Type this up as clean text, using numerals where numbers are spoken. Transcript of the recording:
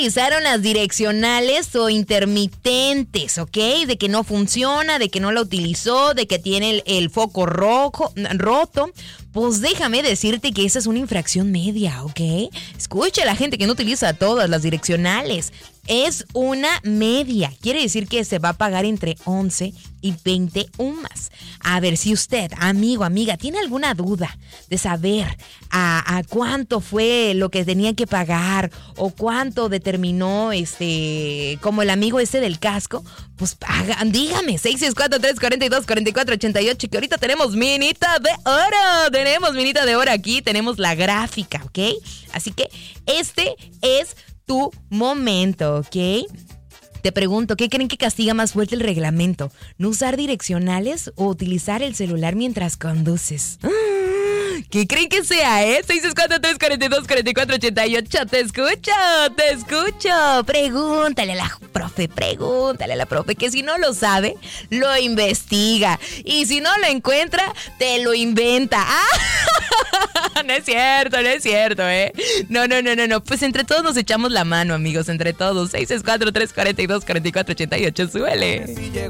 utilizaron las direccionales o intermitentes, ¿ok? De que no funciona, de que no la utilizó, de que tiene el foco roto. Pues déjame decirte que esa es una infracción media, ¿ok? Escucha, la gente que no utiliza todas las direccionales. Es una media. Quiere decir que se va a pagar entre 11 y 20 UMAS. A ver, si usted, amigo, amiga, tiene alguna duda de saber a cuánto fue lo que tenía que pagar o cuánto determinó como el amigo del casco, pues dígame, 664-342-4488, que ahorita tenemos minita de oro. Tenemos minita de oro aquí, tenemos la gráfica, ¿ok? Así que este es tu momento, ¿ok? Te pregunto, ¿qué creen que castiga más fuerte el reglamento? ¿No usar direccionales o utilizar el celular mientras conduces? ¿Qué creen que sea, 664-342-4488. Te escucho. Pregúntale a la profe, que si no lo sabe, lo investiga. Y si no lo encuentra, te lo inventa. No es cierto, No. Pues entre todos nos echamos la mano, amigos, entre todos. 664-342-4488, suele.